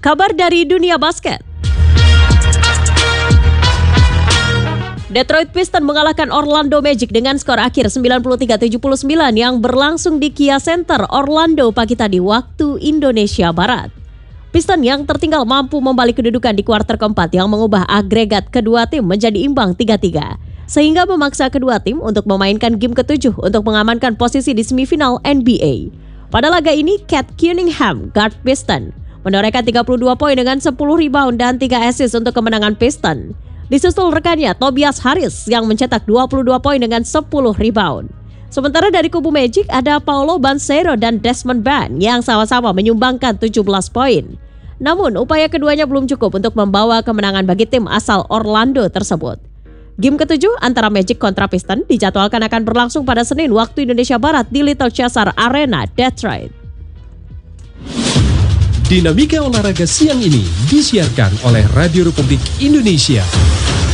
kabar dari dunia basket. Detroit Pistons mengalahkan Orlando Magic dengan skor akhir 93-79 yang berlangsung di Kia Center, Orlando pagi tadi waktu Indonesia Barat. Pistons yang tertinggal mampu membalik kedudukan di kuarter keempat yang mengubah agregat kedua tim menjadi imbang 3-3. Sehingga memaksa kedua tim untuk memainkan game ke-7 untuk mengamankan posisi di semifinal NBA. Pada laga ini, Cat Cunningham, guard Pistons, menorehkan 32 poin dengan 10 rebound dan 3 assist untuk kemenangan Pistons. Disusul rekannya Tobias Harris yang mencetak 22 poin dengan 10 rebound. Sementara dari kubu Magic ada Paolo Banchero dan Desmond Bane yang sama-sama menyumbangkan 17 poin. Namun upaya keduanya belum cukup untuk membawa kemenangan bagi tim asal Orlando tersebut. Game ke-7 antara Magic kontra Pistons dijadwalkan akan berlangsung pada Senin waktu Indonesia Barat di Little Caesars Arena, Detroit. Dinamika olahraga siang ini disiarkan oleh Radio Republik Indonesia.